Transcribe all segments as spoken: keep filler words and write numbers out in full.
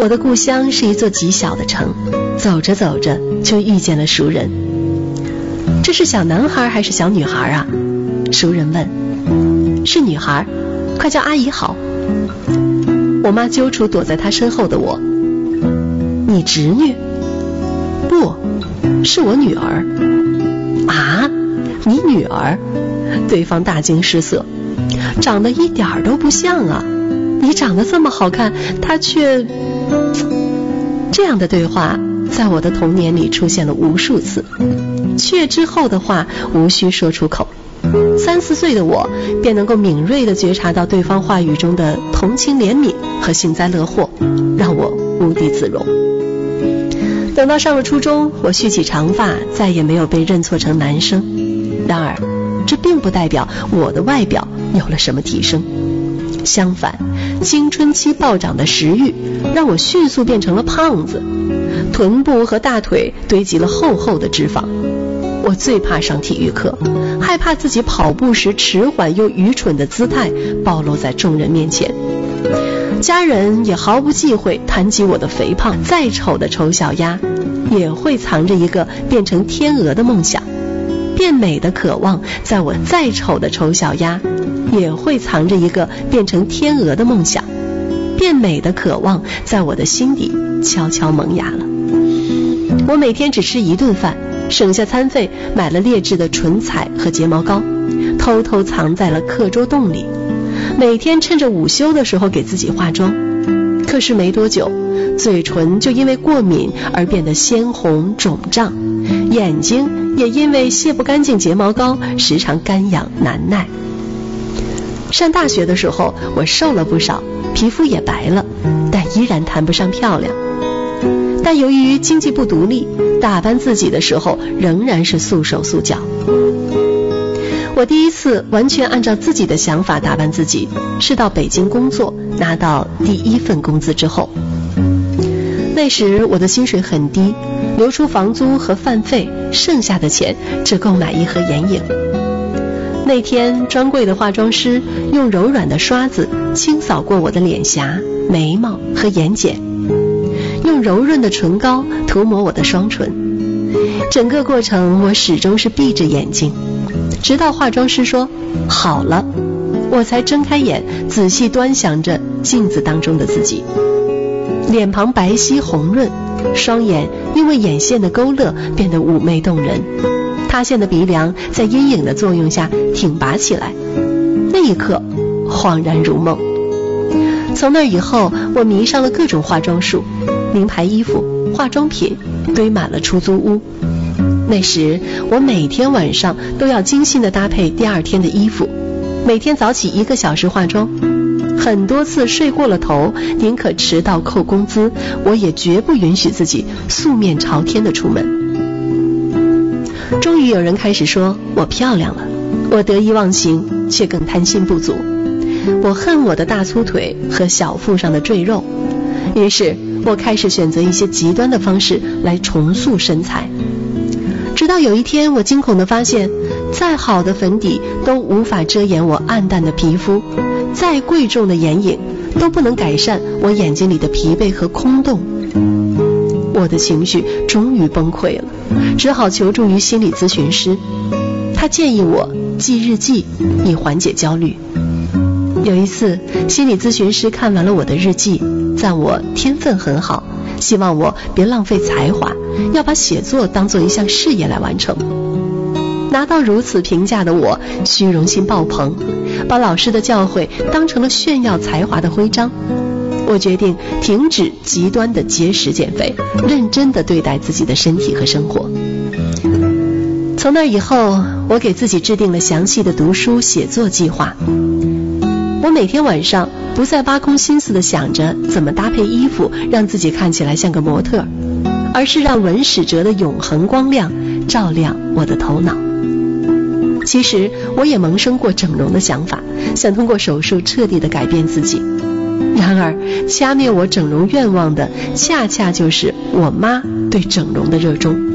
我的故乡是一座极小的城，走着走着就遇见了熟人。这是小男孩还是小女孩啊？熟人问。是女孩，快叫阿姨好。我妈揪出躲在她身后的我。你侄女？不，是我女儿。啊，你女儿？对方大惊失色，长得一点都不像啊，你长得这么好看，她却……这样的对话在我的童年里出现了无数次，却之后的话无需说出口，三四岁的我便能够敏锐地觉察到对方话语中的同情怜悯和幸灾乐祸，让我无地自容。等到上了初中，我蓄起长发，再也没有被认错成男生。然而这并不代表我的外表有了什么提升，相反，青春期暴涨的食欲让我迅速变成了胖子，臀部和大腿堆积了厚厚的脂肪。我最怕上体育课，害怕自己跑步时迟缓又愚蠢的姿态暴露在众人面前。家人也毫不忌讳谈及我的肥胖，再丑的丑小鸭也会藏着一个变成天鹅的梦想，变美的渴望在我再丑的丑小鸭也会藏着一个变成天鹅的梦想，变美的渴望在我的心底悄悄萌芽了。我每天只吃一顿饭，省下餐费买了劣质的唇彩和睫毛膏，偷偷藏在了课桌洞里，每天趁着午休的时候给自己化妆。可是没多久，嘴唇就因为过敏而变得鲜红肿胀，眼睛也因为卸不干净睫毛膏时常干痒难耐。上大学的时候我瘦了不少，皮肤也白了，但依然谈不上漂亮。但由于经济不独立，打扮自己的时候仍然是束手束脚。我第一次完全按照自己的想法打扮自己，是到北京工作，拿到第一份工资之后。那时我的薪水很低，留出房租和饭费，剩下的钱只够买一盒眼影。那天专柜的化妆师用柔软的刷子清扫过我的脸颊、眉毛和眼睑，用柔润的唇膏涂抹我的双唇。整个过程我始终是闭着眼睛，直到化妆师说好了，我才睁开眼，仔细端详着镜子当中的自己。脸庞白皙红润，双眼因为眼线的勾勒变得妩媚动人，塌陷的鼻梁在阴影的作用下挺拔起来。那一刻恍然如梦。从那以后，我迷上了各种化妆术，名牌衣服、化妆品堆满了出租屋。那时我每天晚上都要精心地搭配第二天的衣服，每天早起一个小时化妆，很多次睡过了头，宁可迟到扣工资，我也绝不允许自己素面朝天地出门。终于有人开始说我漂亮了，我得意忘形，却更贪心不足。我恨我的大粗腿和小腹上的赘肉，于是我开始选择一些极端的方式来重塑身材。直到有一天，我惊恐地发现，再好的粉底都无法遮掩我暗淡的皮肤，再贵重的眼影都不能改善我眼睛里的疲惫和空洞。我的情绪终于崩溃了，只好求助于心理咨询师。他建议我记日记，以缓解焦虑。有一次，心理咨询师看完了我的日记，赞我天分很好，希望我别浪费才华，要把写作当作一项事业来完成。拿到如此评价的我，虚荣心爆棚，把老师的教诲当成了炫耀才华的徽章。我决定停止极端的节食减肥，认真地对待自己的身体和生活。从那以后，我给自己制定了详细的读书写作计划。我每天晚上不再挖空心思地想着怎么搭配衣服让自己看起来像个模特，而是让文史哲的永恒光亮照亮我的头脑。其实我也萌生过整容的想法，想通过手术彻底地改变自己。然而掐灭我整容愿望的恰恰就是我妈对整容的热衷。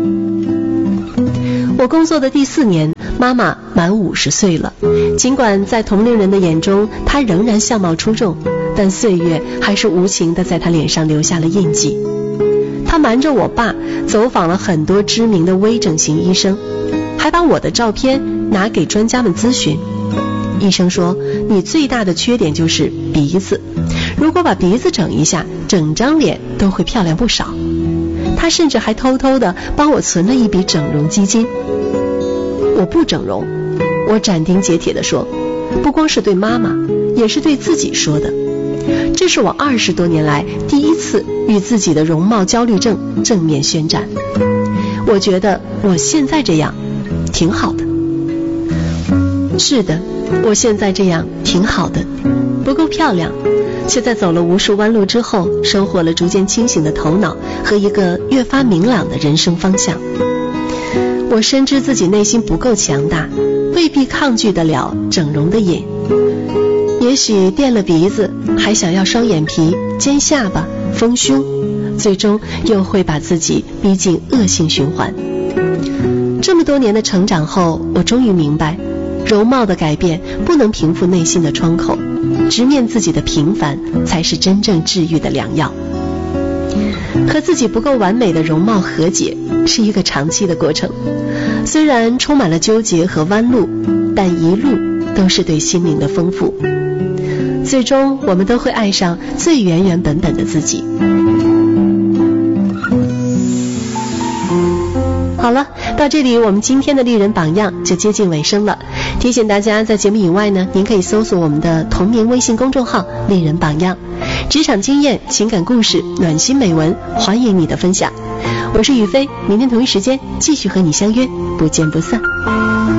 我工作的第四年，妈妈满五十岁了，尽管在同龄人的眼中她仍然相貌出众， 但岁月还是无情地在他脸上留下了印记。他瞒着我爸走访了很多知名的微整形医生，还把我的照片拿给专家们咨询。医生说，你最大的缺点就是鼻子，如果把鼻子整一下，整张脸都会漂亮不少。他甚至还偷偷地帮我存了一笔整容基金。我不整容，我斩钉截铁地说，不光是对妈妈，也是对自己说的。这是我二十多年来第一次与自己的容貌焦虑症正面宣战。我觉得我现在这样挺好的。是的，我现在这样挺好的，不够漂亮，却在走了无数弯路之后，收获了逐渐清醒的头脑和一个越发明朗的人生方向。我深知自己内心不够强大，未必抗拒得了整容的瘾。也许垫了鼻子，还想要双眼皮、尖下巴、丰胸，最终又会把自己逼进恶性循环。这么多年的成长后，我终于明白，容貌的改变不能平复内心的窗口，直面自己的平凡才是真正治愈的良药。和自己不够完美的容貌和解是一个长期的过程，虽然充满了纠结和弯路，但一路都是对心灵的丰富。最终我们都会爱上最原原本本的自己。好了，到这里我们今天的丽人榜样就接近尾声了。提醒大家，在节目以外呢，您可以搜索我们的同名微信公众号丽人榜样，职场经验、情感故事、暖心美文，欢迎你的分享。我是雨飞，明天同一时间继续和你相约，不见不散。